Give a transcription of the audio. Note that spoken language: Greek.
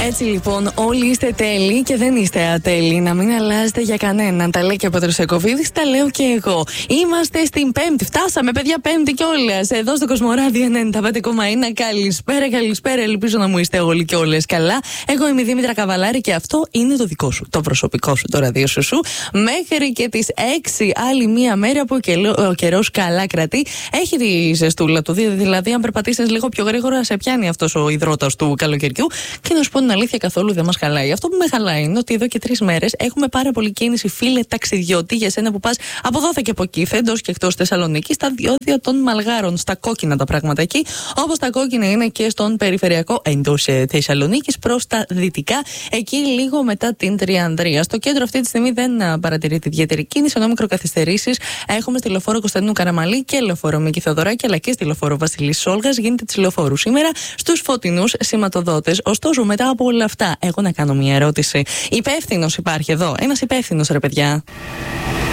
Έτσι λοιπόν, όλοι είστε τέλειοι και δεν είστε ατέλειοι. Να μην αλλάζετε για κανέναν. Τα λέει και ο Πέτρος Εκοβίδης, τα λέω και εγώ. Είμαστε στην Πέμπτη. Φτάσαμε, παιδιά, Πέμπτη κιόλας. Εδώ στο Κοσμοράδιο 95,1. Καλησπέρα, καλησπέρα. Ελπίζω να μου είστε όλοι και όλες καλά. Εγώ είμαι η Δήμητρα Καβαλάρη και αυτό είναι το δικό σου, το προσωπικό σου, το ραδιόσου σου. Μέχρι και τις 6, άλλη μία μέρα που ο καιρός καλά κρατεί. Έχει τη ζεστούλα του. Δηλαδή, αν περπατήσεις λίγο πιο γρήγορα, σε πιάνει αυτός ο υδρότας του καλοκαιριού. Και να σου πω την αλήθεια, καθόλου δεν μας χαλάει. Αυτό που με χαλάει είναι ότι εδώ και 3 μέρες έχουμε πάρα πολύ κίνηση, φίλε ταξιδιώτη, για σένα που πας από εδώ και από εκεί, εντός και εκτός Θεσσαλονίκης, στα διόδια των Μαλγάρων, στα κόκκινα τα πράγματα εκεί. Όπως τα κόκκινα είναι και στον περιφερειακό εντός Θεσσαλονίκης προς τα δυτικά, εκεί λίγο μετά την Τριανδρία. Στο κέντρο αυτή τη στιγμή δεν παρατηρείται ιδιαίτερη κίνηση, ενώ μικροκαθυστερήσεις έχουμε στη λεωφόρο Κωνσταντίνου Καραμαλή και λεωφόρο Μίκη Θεοδωράκη, αλλά και στη λεωφόρο Βασιλής Σόλγας. Γίνεται τη λεωφόρου σήμερα στους φωτεινούς σηματοδότες. Ωστόσο, μετά από όλα αυτά, έχω να κάνω μια ερώτηση. Υπεύθυνος υπάρχει εδώ. Ένας υπεύθυνος, ρε παιδιά.